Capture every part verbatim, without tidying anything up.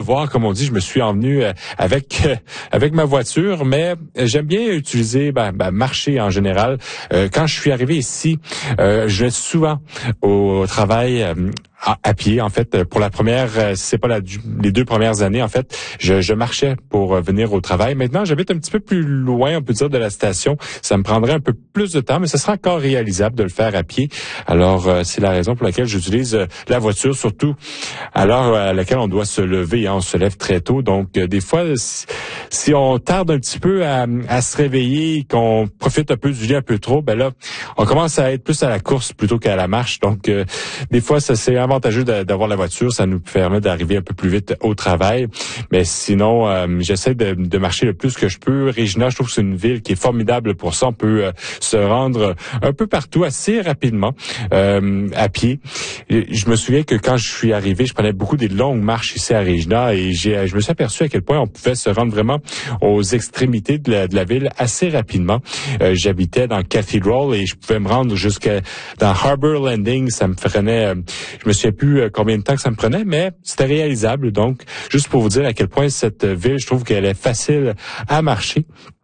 devoir, comme on dit. Je me suis envenu euh, avec euh, avec ma voiture, mais j'aime bien utiliser, ben, ben, marcher en général. Euh, quand je suis arrivé ici, euh, je vais souvent au travail euh, à, à pied. En fait, pour la première, euh, c'est pas la, les deux premières années, en fait, je, je marchais pour euh, venir au travail. Maintenant, j'habite un petit peu plus loin, on peut dire, de la station. Ça me prendrait un peu plus de temps, mais ce sera encore réalisable de le faire à pied. Alors, euh, c'est la raison pour laquelle j'utilise euh, la voiture, surtout à l'heure à laquelle on doit se lever. Hein, on se lève très tôt, donc euh, des fois, si, si on tarde un petit peu à, à se réveiller, qu'on profite un peu du lit un peu trop, ben là, on commence à être plus à la course plutôt qu'à la marche. Donc, euh, des fois, ça c'est avantageux d'avoir la voiture, ça nous permet d'arriver un peu plus vite au travail. Mais sinon, euh, j'essaie de, de marcher le plus que je peux. Regina, je trouve que c'est une ville qui est formidable pour ça. On peut euh, se rendre un peu partout assez rapidement euh, à pied. Et je me souviens que quand je suis arrivé, je prenais beaucoup des longues marches ici à Regina et j'ai, je me suis aperçu à quel point on pouvait se rendre vraiment aux extrémités de la, de la ville assez rapidement. Euh, j'habitais dans Cathedral et je pouvais me rendre jusqu'à dans Harbour Landing. Ça me prenait, euh, je me souviens plus combien de temps que ça me prenait, mais c'était réalisable. Donc, juste pour vous dire à quel point cette ville, je trouve qu'elle est facile à marcher.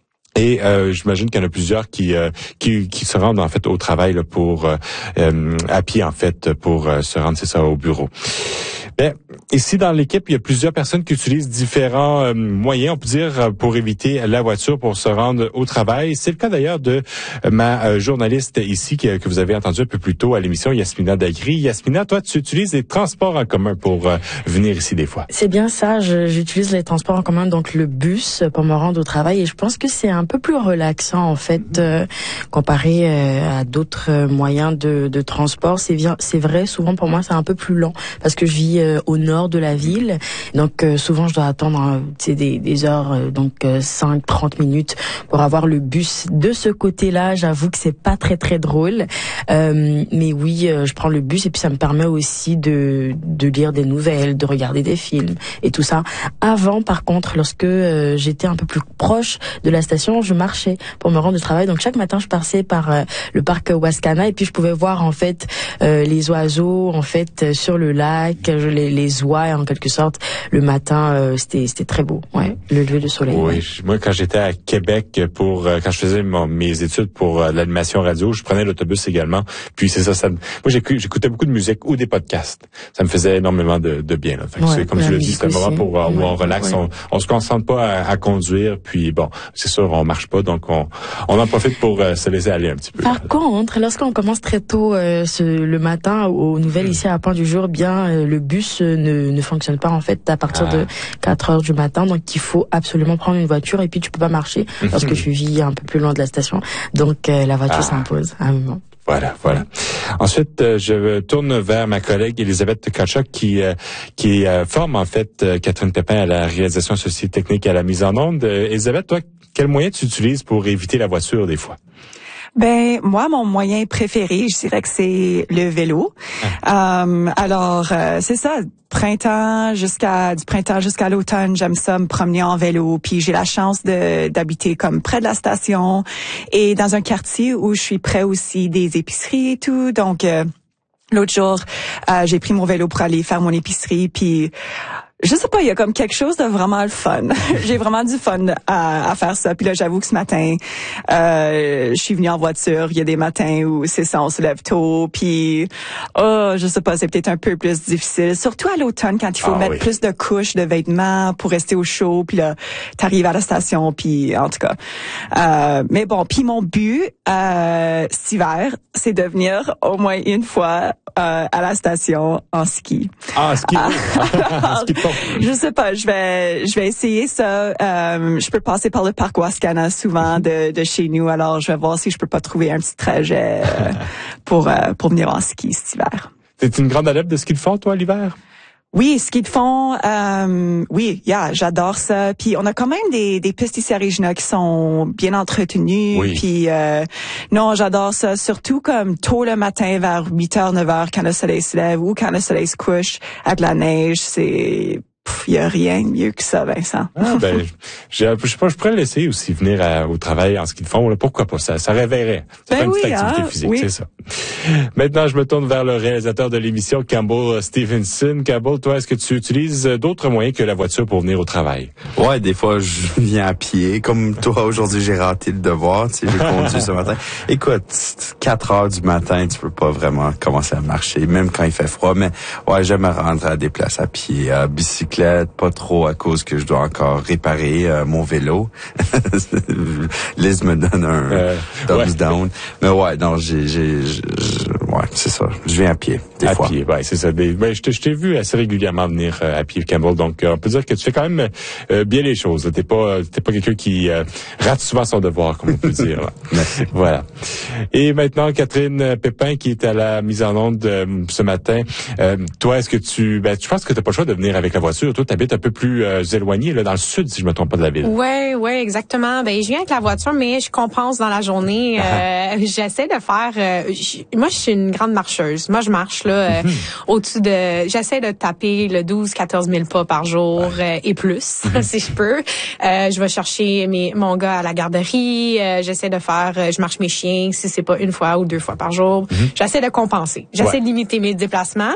Et euh, j'imagine qu'il y en a plusieurs qui euh, qui, qui se rendent en fait au travail là, pour euh, euh, à pied en fait pour euh, se rendre c'est ça au bureau. Ben, ici dans l'équipe, il y a plusieurs personnes qui utilisent différents euh, moyens, on peut dire, pour éviter la voiture pour se rendre au travail. C'est le cas d'ailleurs de euh, ma euh, journaliste ici que, que vous avez entendu un peu plus tôt à l'émission, Yasmina Dagri. Yasmina, toi, tu utilises les transports en commun pour euh, venir ici des fois. C'est bien ça, je, j'utilise les transports en commun, donc le bus pour me rendre au travail et je pense que c'est un peu plus relaxant en fait euh, comparé euh, à d'autres moyens de, de transport. C'est bien, c'est vrai, souvent pour moi c'est un peu plus lent parce que je vis euh, au nord de la ville, donc euh, souvent je dois attendre euh, des, des heures, euh, donc euh, cinq trente minutes pour avoir le bus. De ce côté-là, j'avoue que c'est pas très très drôle, euh, mais oui, euh, je prends le bus et puis ça me permet aussi de, de lire des nouvelles, de regarder des films et tout ça. Avant, par contre, lorsque euh, j'étais un peu plus proche de la station, je marchais pour me rendre au travail. Donc chaque matin, je passais par euh, le parc Wascana et puis je pouvais voir en fait euh, les oiseaux en fait euh, sur le lac, je, les, les oies en quelque sorte. Le matin, euh, c'était c'était très beau. Ouais, le lever du soleil. Oui, ouais. moi quand j'étais à Québec pour euh, quand je faisais mon, mes études pour euh, l'animation radio, je prenais l'autobus également. Puis c'est ça, ça moi j'écoutais beaucoup de musique ou des podcasts. Ça me faisait énormément de, de bien. Là. Fait que Ouais, c'est comme je le dis, c'est un moment pour euh, où ouais, on relaxe, ouais. on, on se concentre pas à, à conduire. Puis bon, c'est sûr, on marche pas, donc on on en profite pour euh, se laisser aller un petit peu. Par contre, lorsqu'on commence très tôt euh, ce, le matin aux nouvelles ici à Point du Jour, bien euh, le bus euh, ne, ne fonctionne pas en fait à partir ah. de quatre heures du matin, donc il faut absolument prendre une voiture et puis tu peux pas marcher parce que tu vis un peu plus loin de la station, donc euh, la voiture ah. s'impose à un moment. Voilà, voilà. Ensuite, euh, je tourne vers ma collègue Elisabeth Tkachuk qui euh, qui euh, forme en fait euh, Catherine Pépin à la réalisation associée technique et à la mise en onde. Euh, Elisabeth, toi, quel moyen tu utilises pour éviter la voiture des fois? Ben moi, mon moyen préféré, je dirais que c'est le vélo. Ah. Euh, alors euh, c'est ça, printemps jusqu'à du printemps jusqu'à l'automne, j'aime ça me promener en vélo. Puis j'ai la chance de d'habiter comme près de la station et dans un quartier où je suis près aussi des épiceries et tout. Donc euh, l'autre jour, euh, j'ai pris mon vélo pour aller faire mon épicerie. Puis je sais pas, il y a comme quelque chose de vraiment le fun. J'ai vraiment du fun à, à faire ça. Puis là, j'avoue que ce matin, euh, je suis venue en voiture. Il y a des matins où c'est ça, on se lève tôt. Puis, oh, je sais pas, c'est peut-être un peu plus difficile. Surtout à l'automne, quand il faut ah, mettre oui. plus de couches de vêtements pour rester au chaud. Puis là, t'arrives à la station. Puis, en tout cas. Euh, mais bon, puis mon but, euh, cet hiver, c'est de venir au moins une fois euh, à la station en ski. Ah, ski. en ski de Je sais pas, je vais je vais essayer ça. Euh, je peux passer par le parc Wascana souvent de, de chez nous, alors je vais voir si je peux pas trouver un petit trajet euh, pour euh, pour venir en ski cet hiver. T'es une grande adepte de ski de fond, toi, l'hiver? Oui, ski de fond, euh, oui, yeah, j'adore ça. Puis on a quand même des des pistes ici à Regina qui sont bien entretenues. Oui. Puis euh, non, j'adore ça, surtout comme tôt le matin vers huit heures, neuf heures quand le soleil se lève ou quand le soleil se couche avec la neige, c'est il y a rien de mieux que ça, Vincent. Ah, ben, je, je sais pas, je pourrais le laisser aussi venir à, au travail en ce qu'ils font. Là, pourquoi pas? Ça, ça réveillerait. C'est Ben pas une oui, petite activité hein? physique, Oui. c'est ça. Maintenant, je me tourne vers le réalisateur de l'émission, Campbell Stevenson. Campbell, toi, est-ce que tu utilises d'autres moyens que la voiture pour venir au travail? Ouais, des fois, je viens à pied. Comme toi, aujourd'hui, j'ai raté le devoir. Tu sais, j'ai conduit ce matin. Écoute, quatre heures du matin, tu peux pas vraiment commencer à marcher, même quand il fait froid. Mais ouais, j'aime me rendre à des places à pied, à bicyclette, pas trop à cause que je dois encore réparer euh, mon vélo. Liz me donne un euh, thumbs ouais. down. Mais ouais, non, j'ai, j'ai, j'ai ouais, c'est ça. Je viens à pied, des à fois. À pied, ouais, c'est ça. Des, ben, je, je t'ai vu assez régulièrement venir euh, à pied, Campbell. Donc, euh, on peut dire que tu fais quand même euh, bien les choses. T'es pas, t'es pas quelqu'un qui euh, rate souvent son devoir, comme on peut dire. Merci. Voilà. Et maintenant, Catherine Pépin, qui est à la mise en onde euh, ce matin. Euh, toi, est-ce que tu, ben, tu penses que t'as pas le choix de venir avec la voiture? Toi, t'habites un peu plus euh, éloigné, là, dans le sud, si je me trompe pas de la ville. Ouais, ouais, exactement. Ben, je viens avec la voiture, mais je compense dans la journée. Euh, j'essaie de faire. Euh, j- moi, je suis une grande marcheuse. Moi, je marche là euh, mm-hmm. au-dessus de. J'essaie de taper le douze, quatorze mille pas par jour euh, et plus, mm-hmm. si je peux. Euh, je vais chercher mes, mon gars à la garderie. Euh, j'essaie de faire. Euh, je marche mes chiens si c'est pas une fois ou deux fois par jour. Mm-hmm. J'essaie de compenser. J'essaie ouais. de limiter mes déplacements,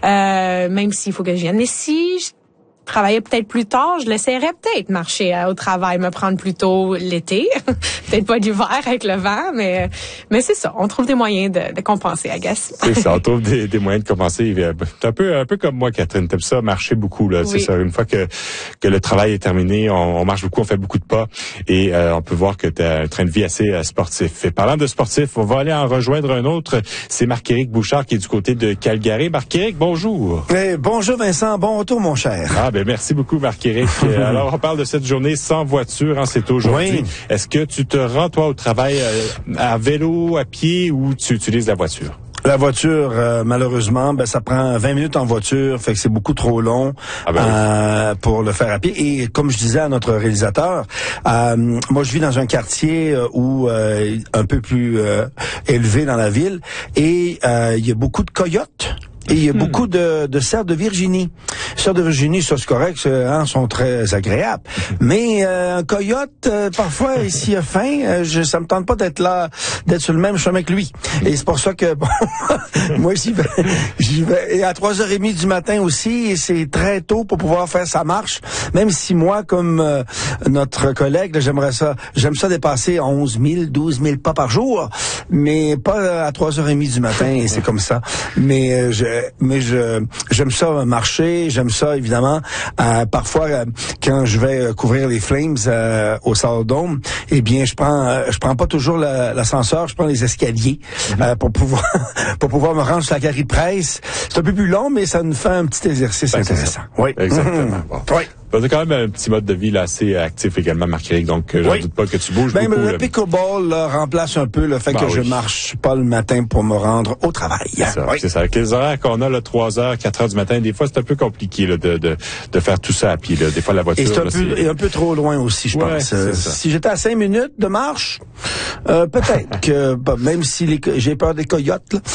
euh, même s'il faut que je vienne. Mais si je travailler peut-être plus tard, je laisserais peut-être marcher euh, au travail, me prendre plus tôt l'été, peut-être pas l'hiver avec le vent, mais mais c'est ça, on trouve des moyens de, de compenser, I guess. C'est ça, on trouve des, des moyens de compenser. C'est un peu un peu comme moi, Catherine, t'aimes ça marcher beaucoup là, oui. C'est ça. Une fois que que le travail est terminé, on, on marche beaucoup, on fait beaucoup de pas et euh, on peut voir que tu as un train de vie assez euh, sportif. Et parlant de sportif, on va aller en rejoindre un autre. C'est Marc-Éric Bouchard qui est du côté de Calgary. Marc-Éric, bonjour. Eh, bonjour Vincent, bon retour mon cher. Ah ben merci beaucoup Marc-Éric. Alors on parle de cette journée sans voiture, hein, c'est aujourd'hui. Oui. Est-ce que tu te rends toi au travail euh, à vélo, à pied ou tu utilises la voiture? La voiture, euh, malheureusement, ben ça prend vingt minutes en voiture, fait que c'est beaucoup trop long ah ben euh, oui. pour le faire à pied. Et comme je disais à notre réalisateur, euh, moi je vis dans un quartier où euh, un peu plus euh, élevé dans la ville, et euh, il y a beaucoup de coyotes. Et il y a hmm. beaucoup de, de cerfs de Virginie. Cerfs de Virginie, ça c'est correct, hein, sont très agréables. Mais euh, un coyote, euh, parfois, s'il a faim, euh, je, ça me tente pas d'être là, d'être sur le même chemin que lui. Et c'est pour ça que, bon, moi j'y vais, j'y vais. Et à trois heures trente du matin aussi, et c'est très tôt pour pouvoir faire sa marche. Même si moi, comme euh, notre collègue, là, j'aimerais ça, j'aime ça dépasser onze mille, douze mille pas par jour, mais pas à trois heures trente du matin, et c'est comme ça. Mais euh, je mais je j'aime ça marcher, j'aime ça évidemment. Euh, parfois, euh, quand je vais euh, couvrir les Flames euh, au Saddledome, eh bien, je prends euh, je prends pas toujours la, l'ascenseur, je prends les escaliers mm-hmm. euh, pour pouvoir pour pouvoir me rendre sur la galerie de presse. C'est un peu plus long, mais ça nous fait un petit exercice ben, intéressant. Oui, exactement. Mm-hmm. Bon. Oui. T'as quand même un petit mode de vie là, assez actif également, Marc-Éric, donc euh, oui. je ne doute pas que tu bouges ben, beaucoup. Le là. pickleball là, remplace un peu le fait ben, que oui. je marche pas le matin pour me rendre au travail. C'est ça, oui. c'est ça. Avec les horaires qu'on a, là, trois heures, quatre heures du matin, des fois, c'est un peu compliqué là, de, de, de faire tout ça à pied. Là. Des fois, la voiture... Et c'est un, là, peu, c'est... Et un peu trop loin aussi, je ouais, pense. C'est ça. Si j'étais à cinq minutes de marche, euh, peut-être que, bah, même si les, j'ai peur des coyotes, là.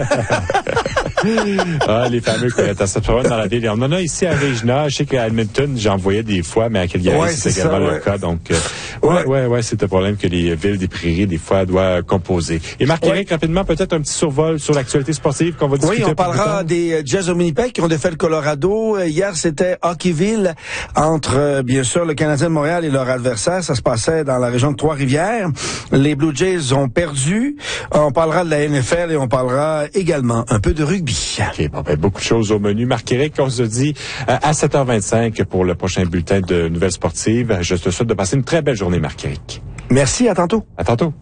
ah, les fameux coyotes. Ça se promène dans la ville. On en a ici à Regina. Je sais qu'à Edmonton, j'en voyais des fois, mais à Calgary, ouais, c'est, c'est également ça, ouais. le cas. Donc, euh, ouais, ouais, ouais, ouais, c'est un problème que les villes des prairies, des fois, doivent composer. Et Marc-Éric, ouais. rapidement, peut-être un petit survol sur l'actualité sportive qu'on va discuter. Oui, on parlera des Jazz au Winnipeg qui ont défait le Colorado. Hier, c'était Hockeyville entre, bien sûr, le Canadien de Montréal et leur adversaire. Ça se passait dans la région de Trois-Rivières. Les Blue Jays ont perdu. On parlera de la N F L et on parlera également un peu de rugby. OK, bon, ben, beaucoup de choses au menu. Marc-Éric, on se dit euh, à sept heures vingt-cinq pour le prochain bulletin de nouvelles sportives. Je te souhaite de passer une très belle journée, Marc-Éric. Merci, à tantôt. À tantôt.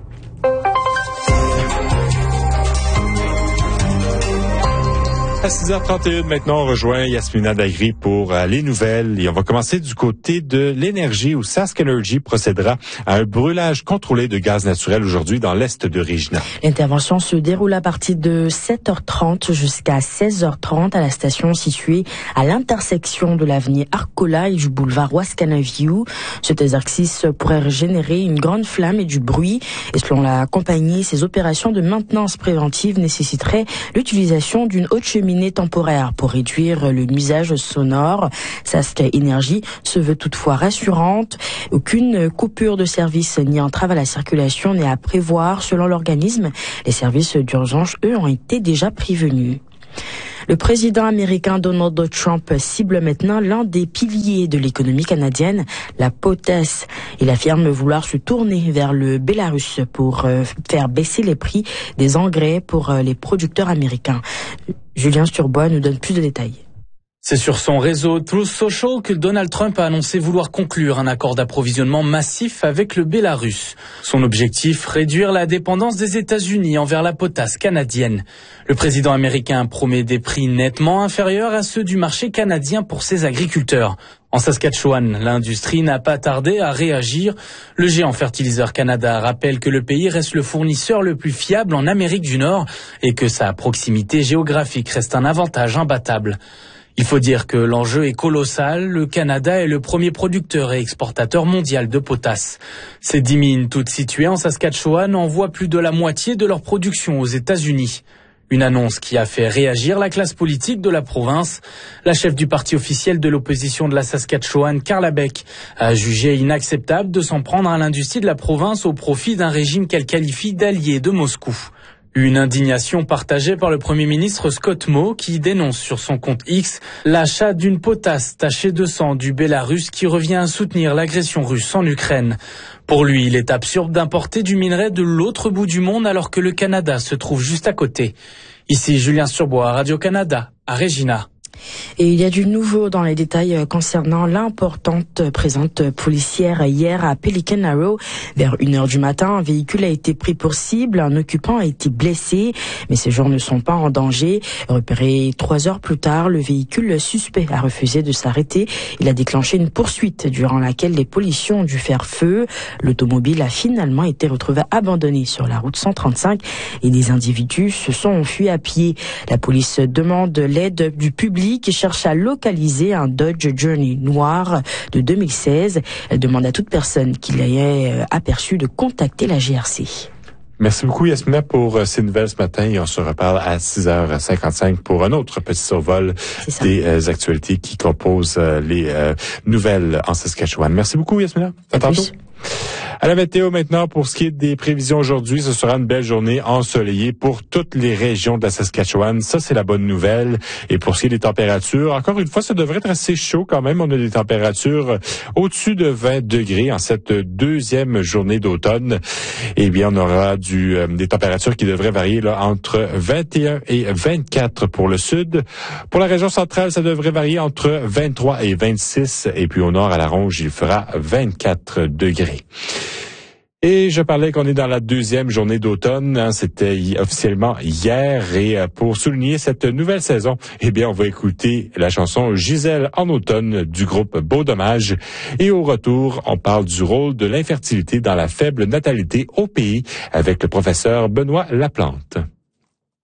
À six heures trente et une, maintenant, on rejoint Yasmina Dagri pour euh, les nouvelles. Et on va commencer du côté de l'énergie, où Sask Energy procédera à un brûlage contrôlé de gaz naturel aujourd'hui dans l'est de Regina. L'intervention se déroule à partir de sept heures trente jusqu'à seize heures trente à la station située à l'intersection de l'avenue Arcola et du boulevard Wascana-View. Cet exercice pourrait générer une grande flamme et du bruit. Et selon la compagnie, ces opérations de maintenance préventive nécessiteraient l'utilisation d'une haute cheminée robinet temporaire pour réduire le nuisage sonore. Sask Energy se veut toutefois rassurante. Aucune coupure de service ni entrave à la circulation n'est à prévoir selon l'organisme. Les services d'urgence, eux, ont été déjà prévenus. Le président américain Donald Trump cible maintenant l'un des piliers de l'économie canadienne, la potasse. Il affirme vouloir se tourner vers le Bélarus pour faire baisser les prix des engrais pour les producteurs américains. Julien Sturbois nous donne plus de détails. C'est sur son réseau Truth Social que Donald Trump a annoncé vouloir conclure un accord d'approvisionnement massif avec le Bélarus. Son objectif, réduire la dépendance des États-Unis envers la potasse canadienne. Le président américain promet des prix nettement inférieurs à ceux du marché canadien pour ses agriculteurs. En Saskatchewan, l'industrie n'a pas tardé à réagir. Le géant Fertiliseur Canada rappelle que le pays reste le fournisseur le plus fiable en Amérique du Nord et que sa proximité géographique reste un avantage imbattable. Il faut dire que l'enjeu est colossal. Le Canada est le premier producteur et exportateur mondial de potasse. Ces dix mines, toutes situées en Saskatchewan, envoient plus de la moitié de leur production aux États-Unis. Une annonce qui a fait réagir la classe politique de la province. La chef du parti officiel de l'opposition de la Saskatchewan, Carla Beck, a jugé inacceptable de s'en prendre à l'industrie de la province au profit d'un régime qu'elle qualifie d'allié de Moscou. Une indignation partagée par le Premier ministre Scott Moe qui dénonce sur son compte X l'achat d'une potasse tachée de sang du Bélarus qui revient à soutenir l'agression russe en Ukraine. Pour lui, il est absurde d'importer du minerai de l'autre bout du monde alors que le Canada se trouve juste à côté. Ici Julien Sturbois, Radio-Canada, à Regina. Et il y a du nouveau dans les détails concernant l'importante présence policière hier à Pelican Arrow. Vers une heure du matin, un véhicule a été pris pour cible, un occupant a été blessé, mais ces gens ne sont pas en danger. Repéré trois heures plus tard, le véhicule suspect a refusé de s'arrêter. Il a déclenché une poursuite durant laquelle les policiers ont dû faire feu. L'automobile a finalement été retrouvée abandonnée sur la route cent trente-cinq et des individus se sont enfuis à pied. La police demande l'aide du public qui cherche à localiser un Dodge Journey noir de deux mille seize. Elle demande à toute personne qui l'ait aperçu de contacter la G R C. Merci beaucoup Yasmina pour ces nouvelles ce matin et on se reparle à six heures cinquante-cinq pour un autre petit survol des euh, actualités qui composent euh, les euh, nouvelles en Saskatchewan. Merci beaucoup Yasmina. À tantôt. À la météo maintenant, pour ce qui est des prévisions aujourd'hui, ce sera une belle journée ensoleillée pour toutes les régions de la Saskatchewan. Ça, c'est la bonne nouvelle. Et pour ce qui est des températures, encore une fois, ça devrait être assez chaud quand même. On a des températures au-dessus de vingt degrés en cette deuxième journée d'automne. Eh bien, on aura du, euh, des températures qui devraient varier là, entre vingt et un et vingt-quatre pour le sud. Pour la région centrale, ça devrait varier entre vingt-trois et vingt-six. Et puis au nord, à la Ronge, il fera vingt-quatre degrés. Et je parlais qu'on est dans la deuxième journée d'automne, hein, c'était officiellement hier, et pour souligner cette nouvelle saison, eh bien, on va écouter la chanson Gisèle en automne du groupe Beau Dommage. Et au retour, on parle du rôle de l'infertilité dans la faible natalité au pays avec le professeur Benoît Laplante.